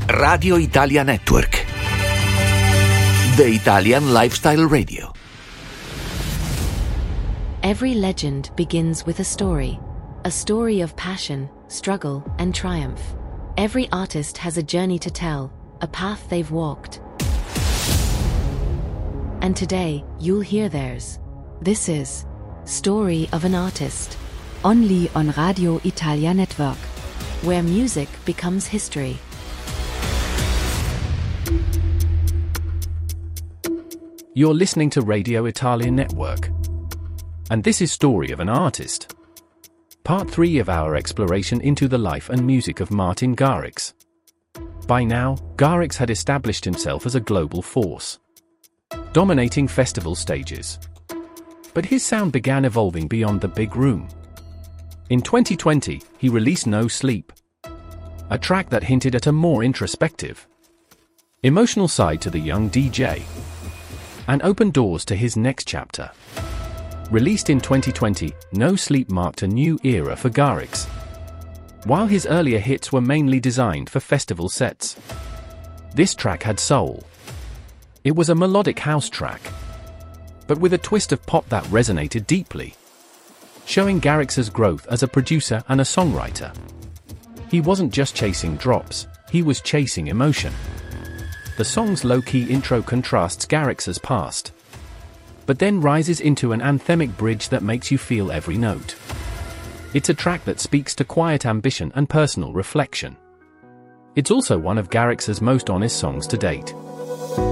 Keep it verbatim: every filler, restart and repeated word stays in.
Radio Italia Network. The Italian Lifestyle Radio. Every legend begins with a story. A story of passion, struggle, and triumph. Every artist has a journey to tell, a path they've walked. And today, you'll hear theirs. This is Story of an Artist. Only on Radio Italia Network. Where music becomes history. You're listening to Radio Italia Network. And this is Story of an Artist. Part three of our exploration into the life and music of Martin Garrix. By now, Garrix had established himself as a global force, dominating festival stages. But his sound began evolving beyond the big room. In twenty twenty, he released No Sleep, a track that hinted at a more introspective, emotional side to the young D J, and opened doors to his next chapter. Released in twenty twenty, No Sleep marked a new era for Garrix. While his earlier hits were mainly designed for festival sets, this track had soul. It was a melodic house track, but with a twist of pop that resonated deeply, showing Garrix's growth as a producer and a songwriter. He wasn't just chasing drops, he was chasing emotion. The song's low-key intro contrasts Garrix's past, but then rises into an anthemic bridge that makes you feel every note. It's a track that speaks to quiet ambition and personal reflection. It's also one of Garrix's most honest songs to date.